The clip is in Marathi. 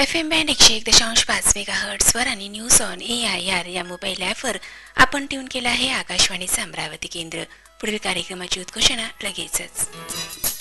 FM बँड 101.5 मेगाहर्ट्झवर आणि न्यूज ऑन AIR या मोबाईल ॲपवर आपण ट्यून केला आहे आकाशवाणीचं अमरावती केंद्र. पुढील कार्यक्रमाची उद्घोषणा लगेचच.